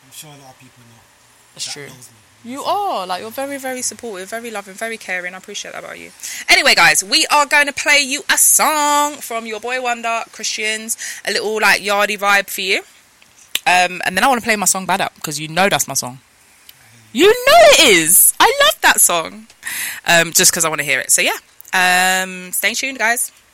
I'm sure a lot of people know. That's that true. knows me. You are, like, you're very, very supportive, very loving, very caring. I appreciate that about you. Anyway, guys, we are going to play you a song from your boy Wonder, Christians, a little, like, yardie vibe for you. And then I want to play my song Bad Up, because you know that's my song. You know it is! I love that song. Just because I want to hear it. So, yeah. Stay tuned, guys.